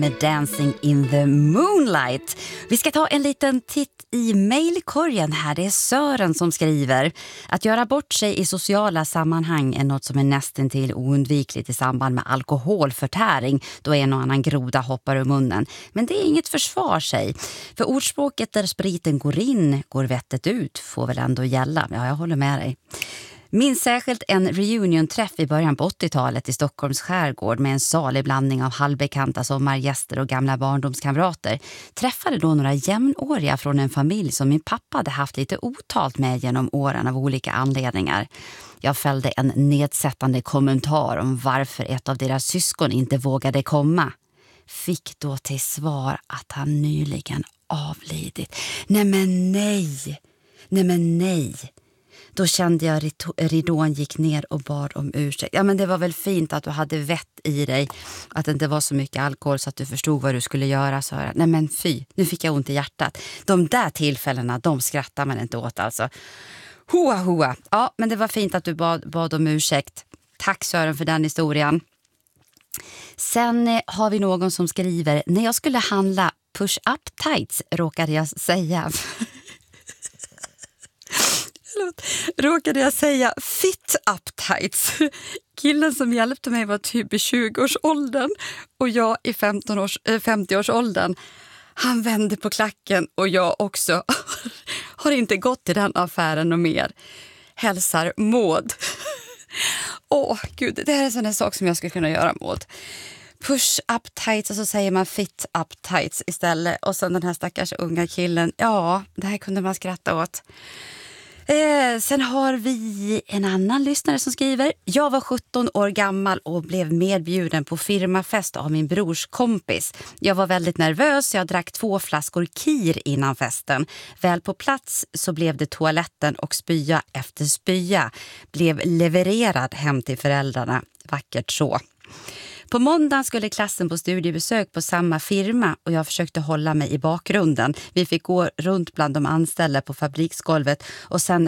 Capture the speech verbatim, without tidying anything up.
med Dancing in the Moonlight. Vi ska ta en liten titt i mejlkorgen här. Det är Sören som skriver: att göra bort sig i sociala sammanhang är något som är nästan till oundvikligt i samband med alkoholförtäring, då en och annan groda hoppar ur munnen. Men det är inget försvar sig. För ordspråket där spriten går in, går vettet ut får väl ändå gälla. Ja, jag håller med dig. Minns särskilt en reunion-träff i början på åttiotalet i Stockholms skärgård med en salig blandning av halvbekanta sommargäster och gamla barndomskamrater. Träffade då några jämnåriga från en familj som min pappa hade haft lite otalt med genom åren av olika anledningar. Jag fällde en nedsättande kommentar om varför ett av deras syskon inte vågade komma. Fick då till svar att han nyligen avlidit. Nej men nej, nej men nej. Då kände jag att ridån gick ner och bad om ursäkt. Ja, men det var väl fint att du hade vett i dig. Att det inte var så mycket alkohol så att du förstod vad du skulle göra. Så här. Nej men fy, nu fick jag ont i hjärtat. De där tillfällena, de skrattar man inte åt alltså. Hoa hoa. Ja, men det var fint att du bad, bad om ursäkt. Tack Sören för den historien. Sen eh, har vi någon som skriver: när jag skulle handla push-up tights råkade jag säga... råkade jag säga fit up tights. Killen som hjälpte mig var typ i tjugo-årsåldern och jag i femtio-årsåldern. Han vände på klacken och jag också. Har inte gått till den affären och mer. Hälsar Maud. Åh gud, det här är en sån här sak som jag skulle kunna göra, Maud. Push up tights och så säger man fit up tights istället. Och sen den här stackars unga killen. Ja, det här kunde man skratta åt. Eh, sen har vi en annan lyssnare som skriver: jag var sjutton år gammal och blev medbjuden på firmafest av min brors kompis. Jag var väldigt nervös, jag drack två flaskor kir innan festen. Väl på plats så blev det toaletten och spya efter spya. Blev levererad hem till föräldrarna. Vackert så. På måndagen skulle klassen på studiebesök på samma firma och jag försökte hålla mig i bakgrunden. Vi fick gå runt bland de anställda på fabriksgolvet och sen